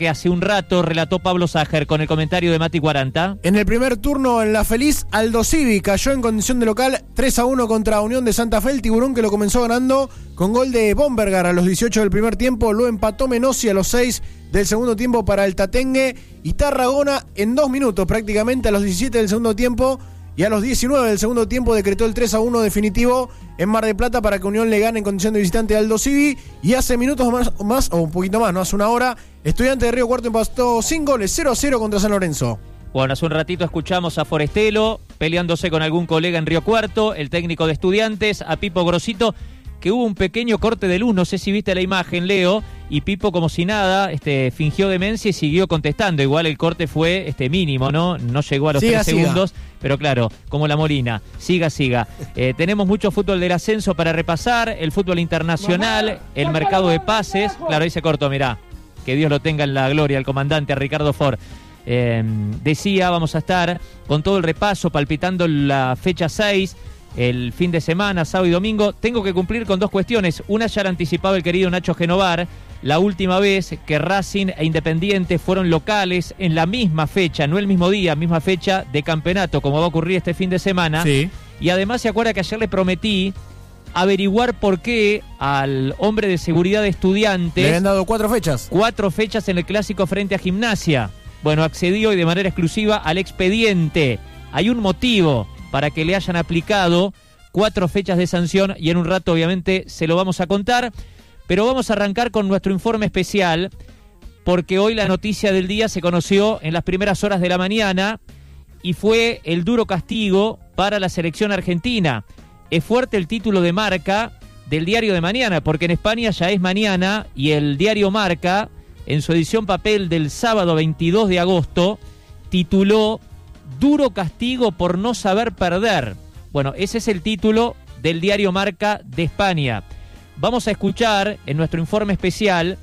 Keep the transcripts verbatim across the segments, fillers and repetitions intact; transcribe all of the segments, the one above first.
que hace un rato relató Pablo Sájer con el comentario de Mati cuarenta. En el primer turno en la feliz, Aldosivi cayó en condición de local tres a uno contra Unión de Santa Fe. El Tiburón, que lo comenzó ganando con gol de Bombergar a los dieciocho del primer tiempo, lo empató Menossi a los seis del segundo tiempo para el Tatengue, y Tarragona en dos minutos prácticamente a los diecisiete del segundo tiempo y a los diecinueve del segundo tiempo decretó el tres a uno definitivo en Mar del Plata para que Unión le gane en condición de visitante a Aldosivi. Y hace minutos más, más o un poquito más, no hace una hora, Estudiantes de Río Cuarto empató sin goles, cero a cero contra San Lorenzo. Bueno, hace un ratito escuchamos a Forestelo peleándose con algún colega en Río Cuarto, el técnico de Estudiantes, a Pipo Grosito, que hubo un pequeño corte de luz, no sé si viste la imagen, Leo, y Pipo, como si nada, este, fingió demencia y siguió contestando. Igual el corte fue este mínimo, ¿no? No llegó a los siga, tres siga. segundos, pero claro, como la Molina, siga, siga. Eh, tenemos mucho fútbol del ascenso para repasar, el fútbol internacional, el mercado de pases. Claro, ahí se cortó, mirá, que Dios lo tenga en la gloria, el comandante, a Ricardo Ford. Eh, decía, vamos a estar con todo el repaso, palpitando la fecha seis, el fin de semana, sábado y domingo. Tengo que cumplir con dos cuestiones. Una ya la anticipaba el querido Nacho Genovar. La última vez que Racing e Independiente fueron locales en la misma fecha, no el mismo día, misma fecha de campeonato, como va a ocurrir este fin de semana. Sí. Y además se acuerda que ayer le prometí averiguar por qué al hombre de seguridad de Estudiantes le habían dado cuatro fechas. Cuatro fechas en el clásico frente a Gimnasia. Bueno, accedió y de manera exclusiva al expediente. Hay un motivo para que le hayan aplicado cuatro fechas de sanción y en un rato obviamente se lo vamos a contar, pero vamos a arrancar con nuestro informe especial porque hoy la noticia del día se conoció en las primeras horas de la mañana y fue el duro castigo para la selección argentina. Es fuerte el título de Marca del diario de mañana, porque en España ya es mañana y el diario Marca, en su edición papel del sábado veintidós de agosto, tituló Duro castigo por no saber perder. Bueno, ese es el título del diario Marca de España. Vamos a escuchar en nuestro informe especial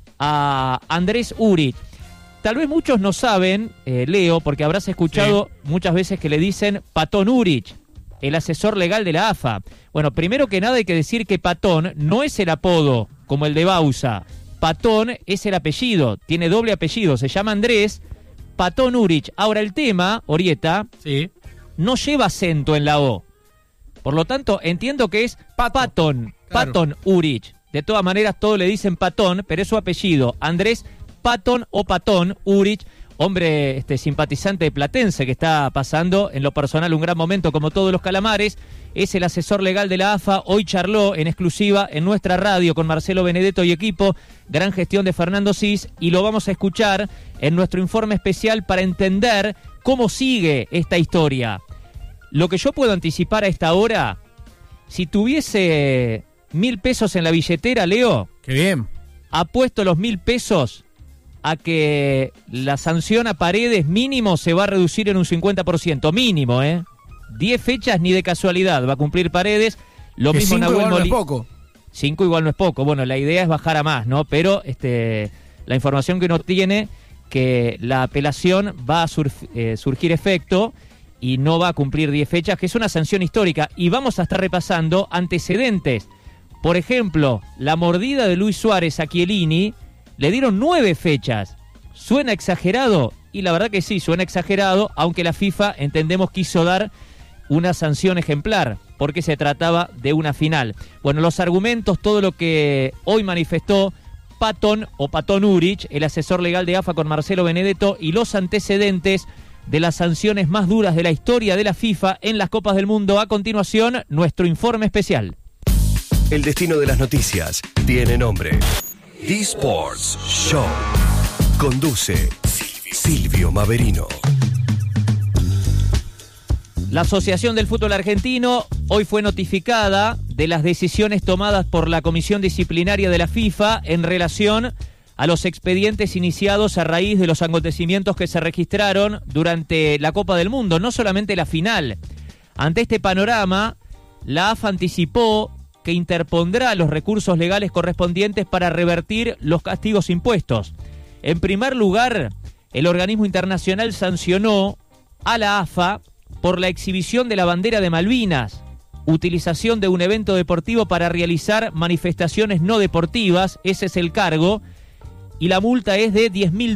a Andrés Uric. Tal vez muchos no saben, eh, Leo, porque habrás escuchado sí. muchas veces que le dicen Patón Uric, el asesor legal de la A F A. Bueno, primero que nada hay que decir que Patón no es el apodo como el de Bausa. Patón es el apellido, tiene doble apellido, se llama Andrés Patón Uric. Ahora el tema, Orieta, sí. no lleva acento en la O. Por lo tanto, entiendo que es Pato. Patón, claro. Patón Uric. De todas maneras, todos le dicen Patón, pero es su apellido. Andrés Patón o Patón Uric, hombre este, simpatizante de Platense que está pasando en lo personal un gran momento como todos los calamares. Es el asesor legal de la A F A. Hoy charló en exclusiva en nuestra radio con Marcelo Benedetto y equipo. Gran gestión de Fernando Cis y lo vamos a escuchar en nuestro informe especial para entender cómo sigue esta historia. Lo que yo puedo anticipar a esta hora, si tuviese mil pesos en la billetera, Leo, qué bien, apuesto los mil pesos a que la sanción a Paredes mínimo se va a reducir en un cincuenta por ciento, mínimo, ¿eh? diez fechas ni de casualidad va a cumplir Paredes. Lo que mismo cinco Nahuel igual Molina. No es poco. Cinco igual no es poco. Bueno, la idea es bajar a más, ¿no? Pero este, la información que uno tiene, que la apelación va a surf, eh, surgir efecto y no va a cumplir diez fechas, que es una sanción histórica. Y vamos a estar repasando antecedentes. Por ejemplo, la mordida de Luis Suárez a Chiellini le dieron nueve fechas. ¿Suena exagerado? Y la verdad que sí, suena exagerado, aunque la FIFA, entendemos, quiso dar una sanción ejemplar, porque se trataba de una final. Bueno, los argumentos, todo lo que hoy manifestó Patón o Patón Uric, el asesor legal de A F A con Marcelo Benedetto, y los antecedentes de las sanciones más duras de la historia de la FIFA en las Copas del Mundo. A continuación, nuestro informe especial. El destino de las noticias tiene nombre. D-Sports Show. Conduce Silvio Maverino. La Asociación del Fútbol Argentino hoy fue notificada de las decisiones tomadas por la Comisión Disciplinaria de la FIFA en relación a los expedientes iniciados a raíz de los acontecimientos que se registraron durante la Copa del Mundo, no solamente la final. Ante este panorama, la A F A anticipó que interpondrá los recursos legales correspondientes para revertir los castigos impuestos. En primer lugar, el organismo internacional sancionó a la A F A por la exhibición de la bandera de Malvinas, utilización de un evento deportivo para realizar manifestaciones no deportivas, ese es el cargo, y la multa es de diez mil